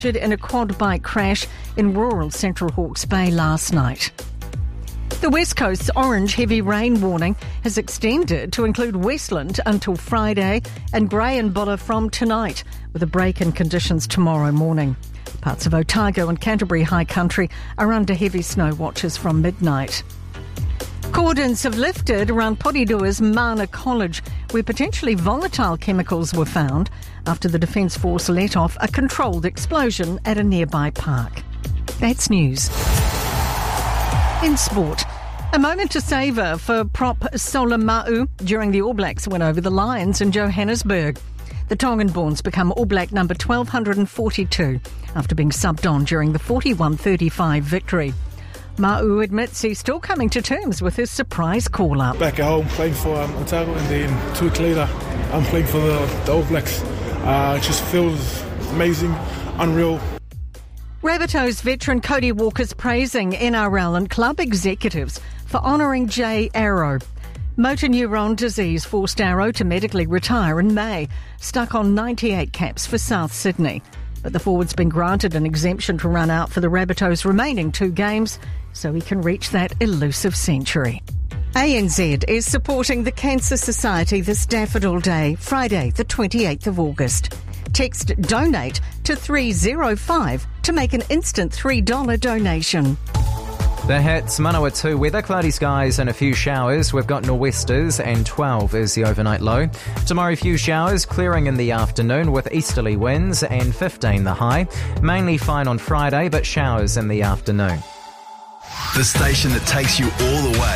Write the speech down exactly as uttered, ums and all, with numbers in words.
in a quad bike crash in rural central Hawke's Bay last night. The West Coast's orange heavy rain warning has extended to include Westland until Friday and Grey and Buller from tonight, with a break in conditions tomorrow morning. Parts of Otago and Canterbury High Country are under heavy snow watches from midnight. Cordons have lifted around Poridua's Mana College, where potentially volatile chemicals were found after the Defence Force let off a controlled explosion at a nearby park. That's news. In sport, a moment to savour for prop Solomau during the All Blacks win over the Lions in Johannesburg. The Tongan-borns become All Black number twelve forty-two after being subbed on during the forty-one thirty-five victory. Ma'u admits he's still coming to terms with his surprise call-up. Back at home, playing for um, Otago, and then two weeks later, I'm playing for the, the All Blacks. Uh, it just feels amazing, unreal. Rabbitohs veteran Cody Walker's praising N R L and club executives for honouring Jay Arrow. Motor neuron disease forced Arrow to medically retire in May, stuck on ninety-eight caps for South Sydney. But the forward's been granted an exemption to run out for the Rabbitohs' remaining two games, so he can reach that elusive century. A N Z is supporting the Cancer Society this Daffodil Day, Friday the twenty-eighth of August. Text DONATE to three oh five to make an instant three dollars donation. The hits, Manawatu weather, cloudy skies and a few showers. We've got nor'westers and twelve is the overnight low. Tomorrow, few showers, clearing in the afternoon with easterly winds and fifteen the high. Mainly fine on Friday, but showers in the afternoon. The station that takes you all the way.